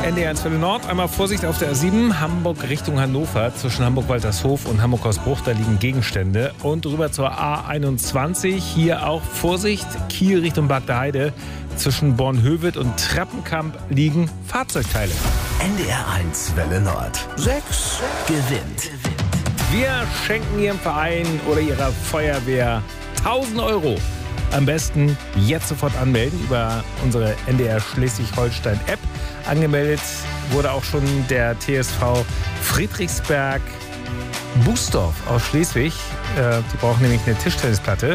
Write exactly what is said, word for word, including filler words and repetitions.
N D R eins Welle Nord. Einmal Vorsicht auf der A sieben, Hamburg Richtung Hannover. Zwischen Hamburg-Waltershof und Hamburg-Hausbruch, da liegen Gegenstände. Und rüber zur A einundzwanzig. Hier auch Vorsicht, Kiel Richtung Bad der Heide. Zwischen Bornhöved und Treppenkamp liegen Fahrzeugteile. N D R eins Welle Nord. sechs gewinnt. Wir schenken Ihrem Verein oder Ihrer Feuerwehr tausend Euro. Am besten jetzt sofort anmelden über unsere N D R Schleswig-Holstein-App. Angemeldet wurde auch schon der T S V Friedrichsberg Bußdorf aus Schleswig. Äh, die brauchen nämlich eine Tischtennisplatte.